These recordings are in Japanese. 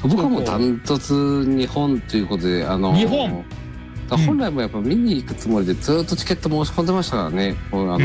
僕はもうダントツ日本ということで、 日本本来もやっぱ見に行くつもりでずっとチケット申し込んでましたからね。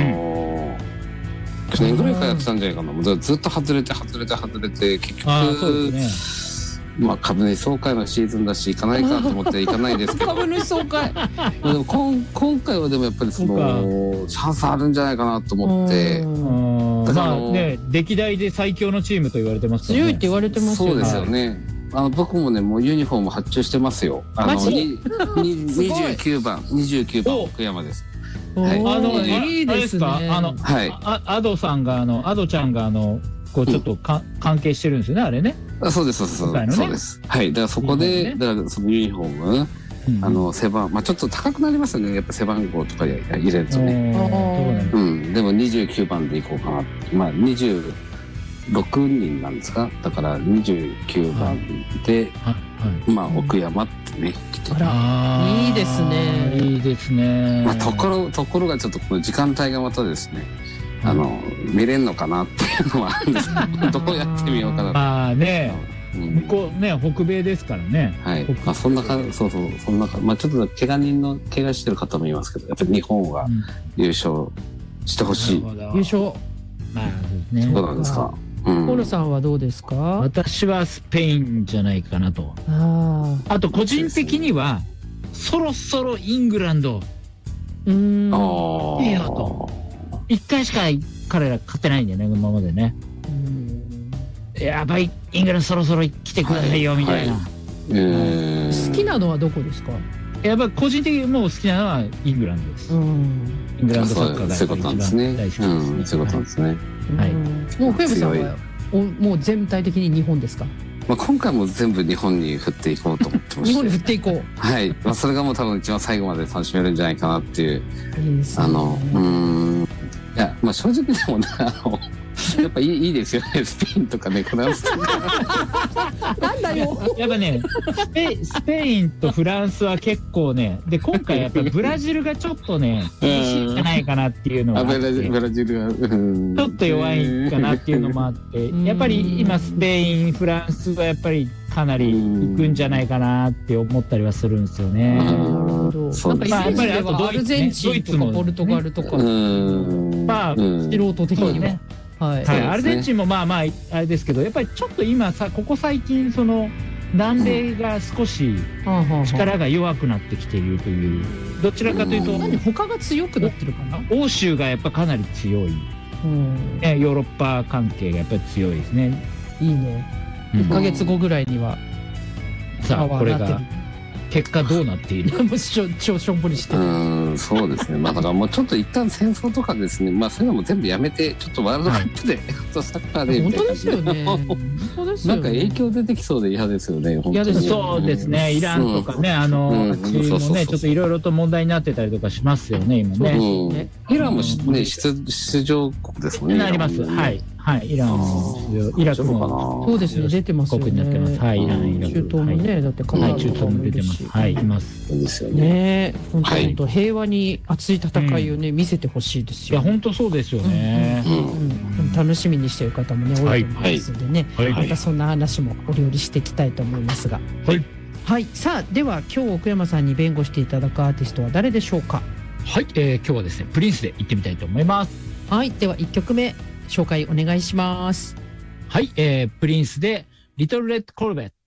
去年ぐらいからやってたんじゃないかな。もうずっと外れて結局そうですね。 まあ株主総会のシーズンだし行かないかと思って行かないですけど株主総会でも今回はでもやっぱりそのチャンスあるんじゃないかなと思ってまあね、歴代で最強のチームと言われてますからね。 強いって言われてますよね。 そうですよね。僕もねもうユニフォーム発注してますよ。29番奥山です。 はい、いいですね。 アドさんがアドちゃんがこうちょっと関係してるんですよね、あれね。 そうですそうです。はい。だからそこでだからそのユニフォーム背番まあちょっと高くなりますよね。やっぱ背番号とか入れるとね。でも29番でいこうかな。まあ26人なんですか。だから29番でまあ奥山ってね来て。 いいですね。 いいですね。 まあところがちょっとこの時間帯がまたですね。見れんのかなっていうのはあるんですけど、どうやってみようかな。 まあね、向こうね北米ですからね。 はい。まあそんなまあちょっと怪我してる方もいますけど、やっぱり日本は優勝してほしい。 優勝。 まあね。 そうなんですか。 ポルさんはどうですか？ 私はスペインじゃないかなと。あと個人的にはそろそろイングランド。いいよと。1回しか彼ら勝てないんだよね今までね。やばいイングランドそろそろ来てくださいよみたいな。 好きなのはどこですか？ やっぱ個人的にもう好きなのはイングランドです。イングランドサッカーがそういうことなんですね。 大好きですね。 そういうことなんですね。 はい。もうフェブさんはもう全体的に日本ですか？ まあ今回も全部日本に振っていこうと思ってまして。 日本に振っていこう。 はい。まあそれがもう多分一番最後まで楽しめるんじゃないかなっていう。 いいですね。 いやまあ正直でもねやっぱいいですよねスペインとかねフランスとかなんだよやっぱねスペインとフランスは結構ねで今回やっぱブラジルがちょっとね厳しいんじゃないかなっていうのがあってブラジルがちょっと弱いかなっていうのもあってやっぱり今スペインフランスはやっぱりかなり行くんじゃないかなって思ったりはするんですよね。 なるほど。なんかイメージではアルゼンチンとかポルトガルとかまあ素人的にね。 はい。アルゼンチンもまあまああれですけどやっぱりちょっと今ここ最近その南米が少し力が弱くなってきているというどちらかというと他が強くなってるかな。 欧州がやっぱかなり強い。ヨーロッパ関係がやっぱり強いですね。 いいね。1ヶ月後ぐらいにはさあこれが結果どうなっているもうしょんぼりしてる。 そうですね。まあだからもうちょっと一旦戦争とかですね。まあそういうのも全部やめてちょっとワールドカップでサッカーで本当ですよね。 なんか影響出てきそうで嫌ですよね。 嫌です。そうですね。イランとかねあっちもねちょっといろいろと問題になってたりとかしますよね今ね。 イランもね出場国ですもんね。 なります。はいイランもイラクもそうですね出てますよね。 国になってます。はいイラン中東もねだってカナダ中東も出てます。はいいます。 そうですよね。本当平和に熱い戦いをね見せてほしいですよ。 いや本当そうですよね。 楽しみにしている方もね多いと思いますのでね。またそんな話もお料理していきたいと思いますが。はい。さあでは今日奥山さんに弁護していただくアーティストは誰でしょうか。 はい。今日はですねプリンスで行ってみたいと思います。 はい。では1曲目紹介お願いします。 はい。プリンスでリトルレッドコルベット。